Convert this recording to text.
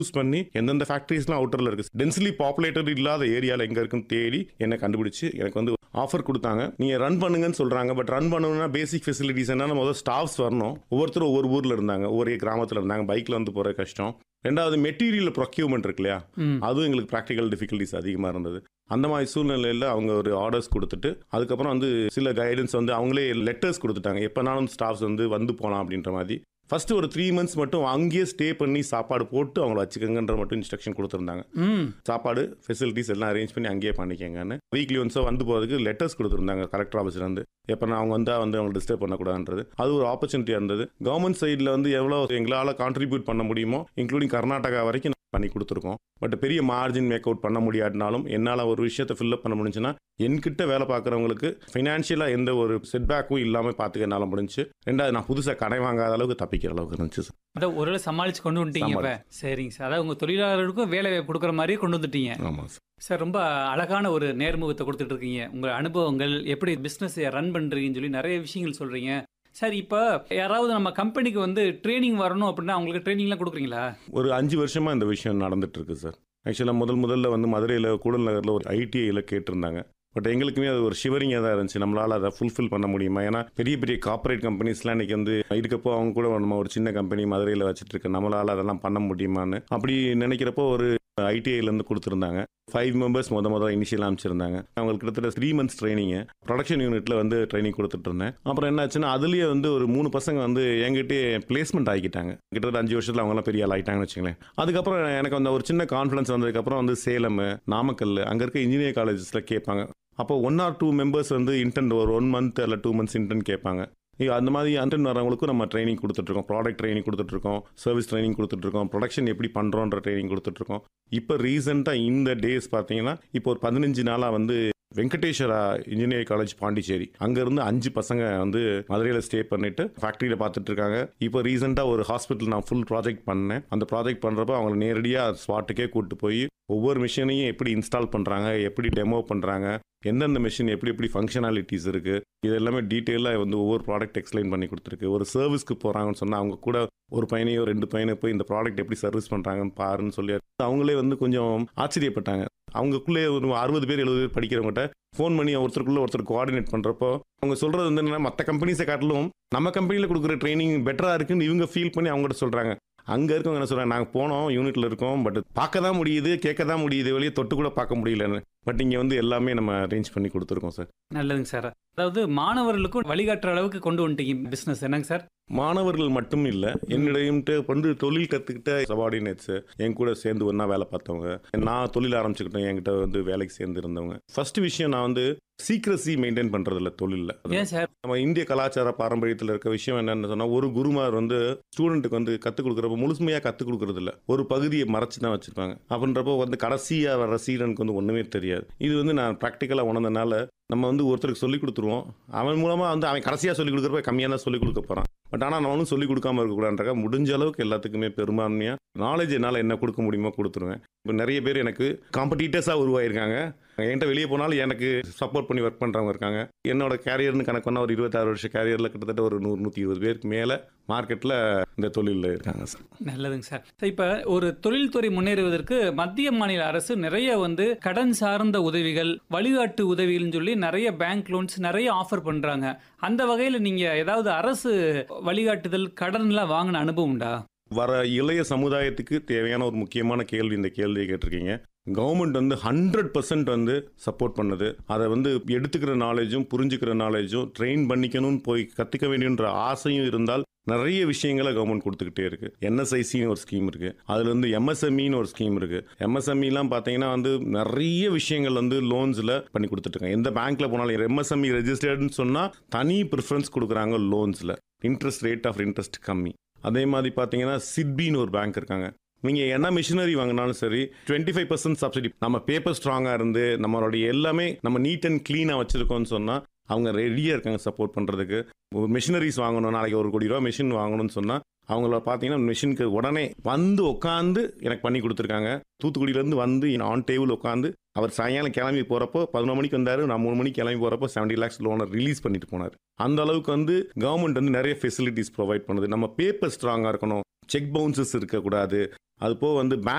Use பண்ணி எந்தெந்த ஃபேக்டரிஸ்லாம் அவுட்டரில் இருக்குது, டென்சிலி பாப்புலேட்டட் இல்லாத ஏரியாவில் எங்கே இருக்குன்னு தேடி என்னை கண்டுபிடிச்சி எனக்கு வந்து ஆஃபர் கொடுத்தாங்க. நீங்கள் ரன் பண்ணுங்கன்னு சொல்கிறாங்க. பட் ரன் பண்ணணும்னா பேசிக் ஃபெசிலிட்டிஸ் என்னன்னா முதல் ஸ்டாஃப்ஸ் வரணும். ஒவ்வொருத்தரும் ஒவ்வொரு ஊரில் இருந்தாங்க, ஒவ்வொரு கிராமத்தில் இருந்தாங்க. பைக்கில் வந்து போகிற கஷ்டம். ரெண்டாவது மெட்டீரியல் ப்ரொக்யூர்மெண்ட் இருக்கு இல்லையா, அதுவும் எங்களுக்கு ப்ராக்டிக்கல் டிஃபிகல்ட்டிஸ் அதிகமாக இருந்தது. அந்த மாதிரி சூழ்நிலையில் அவங்க ஒரு ஆர்டர்ஸ் கொடுத்துட்டு அதுக்கப்புறம் வந்து சில கைடன்ஸ் வந்து அவங்களே லெட்டர்ஸ் கொடுத்துட்டாங்க, எப்போனாலும் ஸ்டாஃப்ஸ் வந்து போகலாம் அப்படின்ற மாதிரி. ஃபர்ஸ்ட் ஒரு 3 months மட்டும் அங்கேயே ஸ்டே பண்ணி சாப்பாடு போட்டு அவங்கள வச்சுக்கங்கன்ற மட்டும் இன்ஸ்ட்ரக்ஷன் கொடுத்துருந்தாங்க. சாப்பாடு ஃபெசிலிட்டிஸ் எல்லாம் அரேஞ்ச் பண்ணி அங்கேயே பண்ணிக்கங்கன்னு. வீக்லி ஒன்ஸோ வந்து போகிறதுக்கு லெட்டர்ஸ் கொடுத்துருந்தாங்க கலெக்டர் ஆஃபீஸ்ல இருந்து, எப்போ நான் அவங்க வந்தால் வந்து அவங்க டிஸ்டர்ப் பண்ணக்கூடாதுன்றது. அது ஒரு ஆப்பர்ச்சுனிட்டியாக இருந்தது. கவர்மெண்ட் சைடில் வந்து எவ்வளோ எங்களால் கான்ட்ரிபியூட் பண்ண முடியுமோ இன்க்ளூடிங் கர்நாடகா வரைக்கும் பண்ணி கொடுத்துருக்கோம். பட் பெரிய மார்ஜின் மேக் அவுட் பண்ண முடியாட்டினாலும் என்னால் ஒரு விஷயத்தை ஃபில்அப் பண்ண முடிஞ்சுன்னா என்கிட்ட வேலை பார்க்குறவங்களுக்கு ஃபினான்ஷியலாக எந்த ஒரு செட்பேக்கும் இல்லாமல் பார்த்துக்க என்னால் முடிஞ்சு. ரெண்டாவது நான் புதுசாக கடை வாங்காத அளவுக்கு தப்பிக்கிற அளவுக்கு இருந்துச்சு சார். அதான் ஒரு சமாளிச்சு கொண்டு வந்துட்டீங்க. இப்போ சரிங்க சார், அதாவது உங்கள் தொழிலாளர்களுக்கும் வேலை கொடுக்குற மாதிரியே கொண்டு வந்துட்டீங்க. ஆமாம் சார். சார் ரொம்ப அழகான ஒரு நேர்முகத்தை கொடுத்துட்டு இருக்கீங்க. உங்கள் அனுபவங்கள் எப்படி பிஸ்னஸ் ரன் பண்ணுறீங்கன்னு சொல்லி நிறைய விஷயங்கள் சொல்கிறீங்க. சார் இப்போ யாராவது நம்ம கம்பெனிக்கு வந்து ட்ரைனிங் வரணும் அப்படின்னா அவங்களுக்கு ட்ரைனிங்லாம் கொடுக்குறீங்களா? ஒரு 5 வருஷமாக இந்த விஷயம் நடந்துட்டு இருக்கு சார். ஆக்சுவலாக முதல்ல வந்து மதுரையில் கூடல் நகரில் ஒரு ஐடிஐயில் கேட்டிருந்தாங்க. பட் எங்களுக்குமே அது ஒரு ஷிவரிங்காக தான் இருந்துச்சு, நம்மளால் அதை ஃபுல்ஃபில் பண்ண முடியுமா? ஏன்னா பெரிய பெரிய கார்பரேட் கம்பெனிஸ்லாம் இன்றைக்கி வந்து இருக்கப்போ அவங்க கூட நம்ம ஒரு சின்ன கம்பெனி மதுரையில் வச்சுட்டு இருக்க, நம்மளால் அதெல்லாம் பண்ண முடியுமான்னு அப்படி நினைக்கிறப்போ ஒரு ஐடிஐலேருந்து கொடுத்துருந்தாங்க. 5 members முதல் இனிஷியல் அமைச்சிருந்தாங்க. அவங்களுக்கு கிட்டத்தட்ட 3 months ட்ரைனிங்கு ப்ரொடக்ஷன் யூனிட்டில் வந்து ட்ரைனிங் கொடுத்துட்டு இருந்தேன். அப்புறம் என்ன ஆச்சுன்னா அதுலேயே வந்து ஒரு 3 பசங்க வந்து என்கிட்டே பிளேஸ்மெண்ட் ஆகிக்கிட்டாங்க. கிட்டத்தட்ட 5 வருஷத்தில் அவங்களாம் பெரிய ஆள் ஆகிட்டாங்கன்னு வச்சுங்களேன். அதுக்கப்புறம் எனக்கு அந்த ஒரு சின்ன கான்ஃபிடன்ஸ் வந்ததுக்கப்புறம் வந்து சேலம், நாமக்கல் அங்கே இருக்க இன்ஜினியரிங் காலேஜஸில் கேட்பாங்க. அப்போ 1 or 2 members வந்து இன்டர்ன் ஒரு 1 month இல்லை 2 months இன்டர்ன் கேட்பாங்க. அந்த மாதிரி இன்டர்ன் வரவங்களுக்கும் நம்ம ட்ரைனிங் கொடுத்துட்ருக்கோம். ப்ராடக்ட் ட்ரைனிங் கொடுத்துட்ருக்கோம், சர்வீஸ் ட்ரைனிங் கொடுத்துட்ருக்கோம், ப்ரொடக்ஷன் எப்படி பண்ணுறோன்ற ட்ரைனிங் கொடுத்துட்ருக்கோம். இப்போ ரீசெண்டாக இந்த டேஸ் பார்த்தீங்கன்னா இப்போ ஒரு 15 நாளாக வந்து வெங்கடேஸ்வரா இன்ஜினியரிங் காலேஜ் பாண்டிச்சேரி அங்கேருந்து 5 பசங்க வந்து மதுரையில் ஸ்டே பண்ணிட்டு ஃபேக்ட்ரியில் பார்த்துட்டு இருக்காங்க. இப்போ ரீசெண்டாக ஒரு ஹாஸ்பிட்டல் நான் ஃபுல் ப்ராஜெக்ட் பண்ணேன். அந்த ப்ராஜெக்ட் பண்ணுறப்போ அவங்களை நேரடியாக ஸ்பாட்டுக்கே கூப்பிட்டு போய் ஒவ்வொரு மிஷினையும் எப்படி இன்ஸ்டால் பண்ணுறாங்க, எப்படி டெமோ பண்ணுறாங்க, எந்தெந்த மிஷின் எப்படி எப்படி ஃபங்க்ஷனாலிட்டிஸ் இருக்குது, இது எல்லாமே டீட்டெயிலாக வந்து ஒவ்வொரு ப்ராடக்ட் எக்ஸ்பிளைன் பண்ணி கொடுத்துருக்கு. ஒரு சர்வீஸ்க்கு போகிறாங்கன்னு சொன்னால் அவங்க கூட ஒரு பையனையோ 2 பையனை போய் இந்த ப்ராடக்ட் எப்படி சர்வீஸ் பண்ணுறாங்கன்னு பாருன்னு சொல்லி அவங்களே வந்து கொஞ்சம் ஆச்சரியப்பட்டாங்க. அவங்களுக்குள்ளே ஒரு 60 பேர் 70 பேர் படிக்கிறவங்ககிட்ட ஃபோன் பண்ணி ஒருத்தர் கோஆர்டினேட் பண்ணுறப்போ அவங்க சொல்கிறது வந்து என்னென்னா மற்ற கம்பெனிஸை காட்டிலும் நம்ம கம்பெனியில் கொடுக்குற ட்ரைனிங் பெட்டராக இருக்குன்னு இவங்க ஃபீல் பண்ணி அவங்ககிட்ட சொல்கிறாங்க. அங்கே இருக்கவங்க என்ன சொல்கிறாங்க, நாங்கள் போனோம் யூனிட்டில் இருக்கோம், பட் பார்க்க தான் முடியுது, கேட்க தான் முடியுது, வெளியே தொட்டு கூட பார்க்க முடியலன்னு. பட் இங்கே வந்து எல்லாமே நம்ம அரேஞ்ச் பண்ணி கொடுத்துருக்கோம் சார். நல்லதுங்க சார். அதாவது மாணவர்களுக்கும் வழிகாட்டுற அளவுக்கு கொண்டு வந்துட்டீங்க பிஸ்னஸ். என்னங்க சார்? மாணவர்கள் மட்டும் இல்லை, என்னிடையிட்டு வந்து தொழில் கற்றுக்கிட்ட சபார்டினேட்ஸு, என் கூட சேர்ந்து ஒன்றா வேலை பார்த்தவங்க, நான் தொழில் ஆரம்பிச்சுக்கிட்டேன், என்கிட்ட வந்து வேலைக்கு சேர்ந்து இருந்தவங்க. ஃபர்ஸ்ட் விஷயம் நான் வந்து சீக்ரஸி மெயின்டைன் பண்ணுறதில்ல தொழிலில். ஏன் சார்? நம்ம இந்திய கலாச்சார பாரம்பரியத்தில் இருக்க விஷயம் என்னென்னு சொன்னால், ஒரு குருமார் வந்து ஸ்டூடெண்ட்டுக்கு வந்து கற்றுக் கொடுக்குறப்ப முழுமையாக கற்றுக் கொடுக்குறதில்ல, ஒரு பகுதியை மறைச்சி தான் வச்சுருப்பாங்க. அப்படின்றப்போ வந்து கடைசியாக வர சீடனுக்கு வந்து ஒன்றுமே தெரியாது. இது வந்து நான் ப்ராக்டிக்கலாக உணர்ந்தனால நம்ம வந்து ஒருத்தருக்கு சொல்லிக் கொடுத்துருவோம், அவன் மூலமாக வந்து அவன் கடைசியாக சொல்லிக் கொடுக்குறப்ப கம்மியாக தான் சொல்லிக் கொடுக்க போகிறான். பட் ஆனால் நான் ஒன்றும் சொல்லிக் கொடுக்காம இருக்கக்கூடாதுன்றக்க முடிஞ்ச அளவுக்கு எல்லாத்துக்குமே பெரும்பான்மையாக நாலேஜ் என்னால் என்ன கொடுக்க முடியுமோ கொடுத்துருவேன். இப்போ நிறைய பேர் எனக்கு காம்படிட்டர்ஸாக உருவாயிருக்காங்க. என்கிட்ட வெளியே போனாலும் எனக்கு சப்போர்ட் பண்ணி ஒர்க் பண்ணுறவங்க இருக்காங்க. என்னோட கேரியர்னு கணக்கு பண்ணால் ஒரு 26 வருஷ கேரியரில் கிட்டத்தட்ட ஒரு 100-120 பேருக்கு மேலே மார்க்கெட்டில் இந்த தொழிலில் இருக்காங்க சார். நல்லதுங்க சார். இப்போ ஒரு தொழில்துறை முன்னேறுவதற்கு மத்திய மாநில அரசு நிறைய வந்து கடன் சார்ந்த உதவிகள், வழிகாட்டு உதவிகள்னு சொல்லி நிறைய பேங்க் லோன்ஸ் நிறைய ஆஃபர் பண்ணுறாங்க. அந்த வகையில் நீங்கள் ஏதாவது அரசு வழிகாட்டுதல் கடன்லாம் வாங்கின அனுபவம் உண்டா? வர இளைய சமுதாயத்துக்கு தேவையான ஒரு முக்கியமான கேள்வி இந்த கேள்வியை கேட்டிருக்கீங்க. கவர்மெண்ட் வந்து 100% வந்து சப்போர்ட் பண்ணுது. அதை வந்து எடுத்துக்கிற நாலேஜும் புரிஞ்சுக்கிற நாலேஜும் ட்ரெயின் பண்ணிக்கணும்னு போய் கற்றுக்க வேண்டியன்ற ஆசையும் இருந்தால் நிறைய விஷயங்களை கவர்மெண்ட் கொடுத்துக்கிட்டே இருக்கு. என்எஸ்ஐசின்னு ஒரு ஸ்கீம் இருக்கு, அதுல வந்து எம்எஸ்எம்இன்னு ஒரு ஸ்கீம் இருக்கு. எம்எஸ்எம்இலாம் பார்த்தீங்கன்னா வந்து நிறைய விஷயங்கள் வந்து லோன்ஸில் பண்ணி கொடுத்துட்டு இருக்காங்க. எந்த பேங்க்ல போனாலும் எம்எஸ்எம்இ ரெஜிஸ்டர்டுன்னு சொன்னால் தனி ப்ரிஃபரன்ஸ் கொடுக்குறாங்க லோன்ஸில், இன்ட்ரெஸ்ட் ரேட் ஆஃப் இன்ட்ரெஸ்ட் கம்மி. அதே மாதிரி பார்த்தீங்கன்னா சிட்பின்னு ஒரு பேங்க் இருக்காங்க. நீங்கள் என்ன மிஷினரி வாங்கினாலும் சரி 25% சப்சிடி. நம்ம பேப்பர் ஸ்ட்ராங்காக இருந்து நம்மளுடைய எல்லாமே நம்ம நீட் அண்ட் க்ளீனாக வச்சுருக்கோம்னு சொன்னால் அவங்க ரெடியாக இருக்காங்க சப்போர்ட் பண்ணுறதுக்கு. ஒரு மிஷினரிஸ் வாங்கணும், நாளைக்கு 1 கோடி ரூபா மிஷின் வாங்கணும்னு சொன்னால் அவங்கள பார்த்தீங்கன்னா மிஷினுக்கு உடனே வந்து உட்காந்து எனக்கு பண்ணி கொடுத்துருக்காங்க. தூத்துக்குடியிலேருந்து வந்து ஆன் டேபிள் உட்காந்து அவர் சாயங்காலம் கிளம்பி போகிறப்போ 11 மணிக்கு வந்தார், நான் 3 மணிக்கு கிளம்பி போகிறப்போ 70 lakhs லோனை ரிலீஸ் பண்ணிட்டு போனார். அந்த அளவுக்கு வந்து கவர்மெண்ட் வந்து நிறைய ஃபெசிலிட்டிஸ் ப்ரொவைட் பண்ணுது. நம்ம பேப்பர் ஸ்ட்ராங்காக இருக்கணும், செக் பவுன்சஸ் இருக்கக்கூடாது. அது போக வந்து